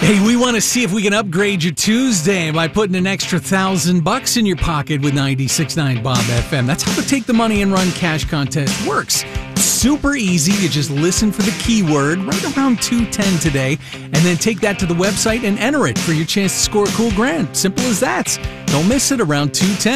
Hey, we want to see if we can upgrade your Tuesday by putting an extra $1,000 in your pocket with 96.9 Bob FM. That's how the Take the Money and Run cash contest works. Super easy. You just listen for the keyword right around 2:10 today, and then take that to the website and enter it for your chance to score a cool grand. Simple as that. Don't miss it around 2:10.